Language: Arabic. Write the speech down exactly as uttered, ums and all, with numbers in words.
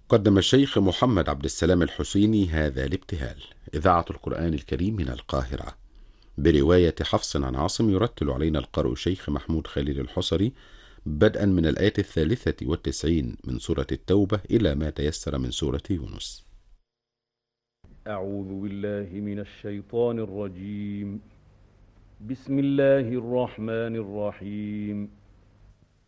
قدم الشيخ محمد عبد السلام الحسيني هذا الابتهال. إذاعة القرآن الكريم من القاهرة، برواية حفص عن عاصم. يرتل علينا القارئ الشيخ محمود خليل الحصري، بدءا من الآية الثالثة والتسعين من سورة التوبة إلى ما تيسر من سورة يونس. أعوذ بالله من الشيطان الرجيم. بسم الله الرحمن الرحيم.